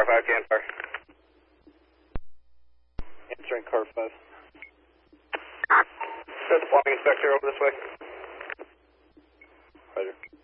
5, Cantar. Answering car 5. Send the plumbing inspector over this way. Roger.